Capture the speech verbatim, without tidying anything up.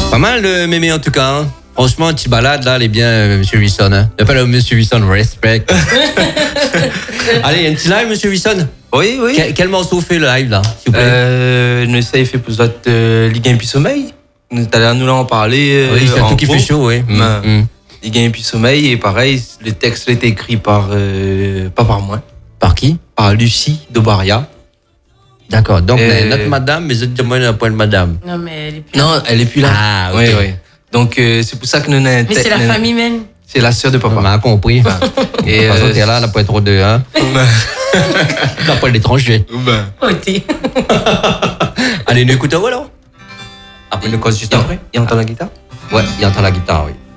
Pas mal de mémé en tout cas. Hein. Franchement, tu balades là, elle est bien, euh, Monsieur Wilson. Hein. Il appelle Monsieur Wilson, respect. Allez, il y a un petit live, Monsieur Wilson. Oui, oui. Quel, quel morceau fait le live là, s'il vous plaît? Euh, nous ça fait pour votre euh, Ligue un puis sommeil. Nous allons nous en parler. Euh, Oui, c'est en tout qui fait chaud, oui. Mm. Mm. Ligue un puis sommeil et pareil, le texte est écrit par euh, pas par moi, Par qui? par Lucie Dobaria. D'accord. Donc Euh, notre madame, mais c'est de moi la point de madame. Non, mais elle est plus. Non, elle est plus là. Ah, ok. Oui, oui. Donc euh, c'est pour ça que nous n'avons. Mais c'est la famille même. C'est la sœur de On papa. m'a compris. Enfin, Et, de toute façon, euh, t'es là, elle n'a pas trop de. Hein. T'as pas l'étranger. Ben. Oh, t'es. Allez, nous écoutons alors. Après, nous cause juste après. Il entend la guitare? Ouais, il entend la guitare, oui.